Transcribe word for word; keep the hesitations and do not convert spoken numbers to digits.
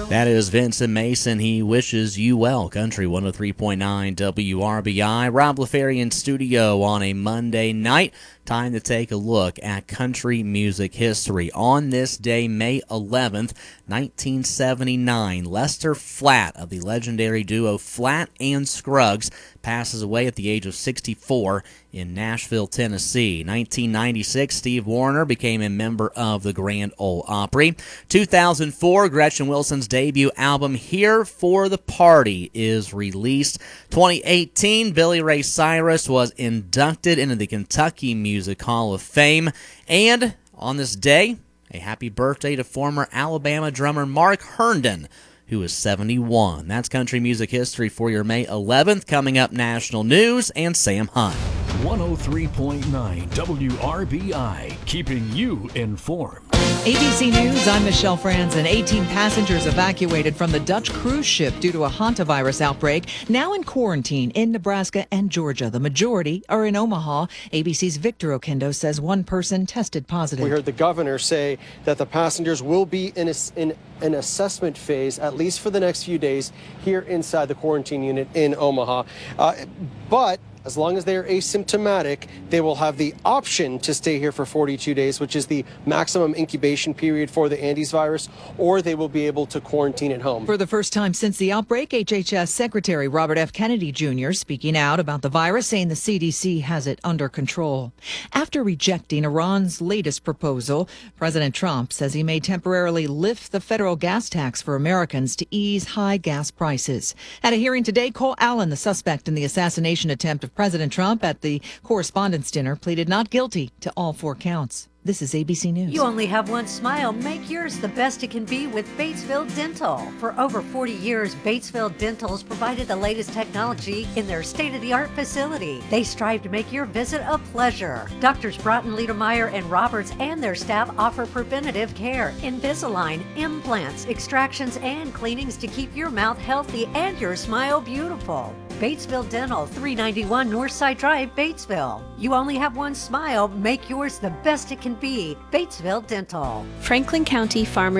That is Vincent Mason. He wishes you well. Country one oh three point nine W R B I. Rob LaFerrier in studio on a Monday night. Time to take a look at country music history. On this day, May eleventh, nineteen seventy-nine, Lester Flatt of the legendary duo Flatt and Scruggs passes away at the age of sixty-four in Nashville, Tennessee. nineteen ninety-six, Steve Wariner became a member of the Grand Ole Opry. two thousand four, Gretchen Wilson's debut album Here for the Party is released. twenty eighteen, Billy Ray Cyrus was inducted into the Kentucky Music Hall of Fame. And on this day, a happy birthday to former Alabama drummer Mark Herndon, who is seventy-one. That's country music history for your May eleventh. Coming up, national news and Sam Hunt. one oh three point nine W R B I, keeping you informed. A B C News, I'm Michelle Franzen. eighteen passengers evacuated from the Dutch cruise ship due to a hantavirus outbreak, now in quarantine in Nebraska and Georgia. The majority are in Omaha. A B C's Victor Okendo says one person tested positive. We heard the governor say that the passengers will be in, a, in an assessment phase, at least for the next few days, here inside the quarantine unit in Omaha. Uh, but as long as they are asymptomatic, they will have the option to stay here for forty-two days, which is the maximum incubation period for the Andes virus, or they will be able to quarantine at home. For the first time since the outbreak, H H S Secretary Robert F. Kennedy Junior speaking out about the virus, saying the C D C has it under control. After rejecting Iran's latest proposal, President Trump says he may temporarily lift the federal gas tax for Americans to ease high gas prices. At a hearing today, Cole Allen, the suspect in the assassination attempt of President Trump at the Correspondents' Dinner, pleaded not guilty to all four counts. This is A B C News. You only have one smile. Make yours the best it can be with Batesville Dental. For over forty years, Batesville Dental's provided the latest technology in their state-of-the-art facility. They strive to make your visit a pleasure. Doctors Broughton, Liedermeyer, and Roberts and their staff offer preventative care, Invisalign, implants, extractions, and cleanings to keep your mouth healthy and your smile beautiful. Batesville Dental, three ninety-one Northside Drive, Batesville. You only have one smile. Make yours the best it can be. Batesville Dental. Franklin County Farmers